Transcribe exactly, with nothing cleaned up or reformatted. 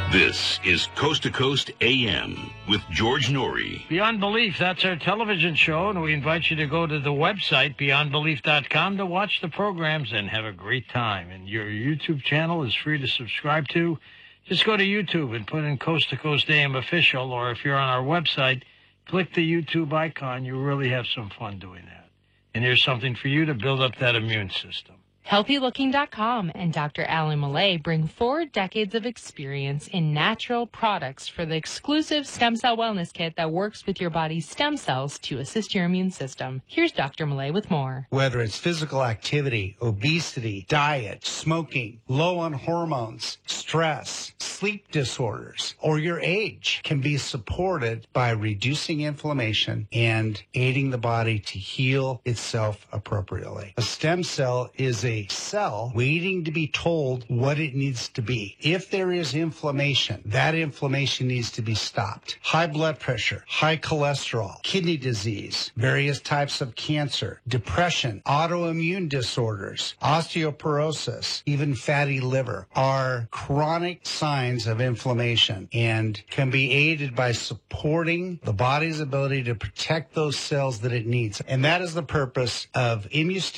This is Coast to Coast A M with George Norrie. Beyond Belief, that's our television show, and we invite you to go to the website, beyond belief dot com, to watch the programs and have a great time. And your YouTube channel is free to subscribe to. Just go to YouTube and put in Coast to Coast A M Official, or if you're on our website, click the YouTube icon. You really have some fun doing that. And here's something for you to build up that immune system. healthy looking dot com and Doctor Alan Millay bring four decades of experience in natural products for the exclusive stem cell wellness kit that works with your body's stem cells to assist your immune system. Here's Doctor Millay with more. Whether it's physical activity, obesity, diet, smoking, low on hormones, stress, sleep disorders, or your age can be supported by reducing inflammation and aiding the body to heal itself appropriately. A stem cell is a cell waiting to be told what it needs to be. If there is inflammation, that inflammation needs to be stopped. High blood pressure, high cholesterol, kidney disease, various types of cancer, depression, autoimmune disorders, osteoporosis, even fatty liver are chronic signs of inflammation and can be aided by supporting the body's ability to protect those cells that it needs. And that is the purpose of Immustim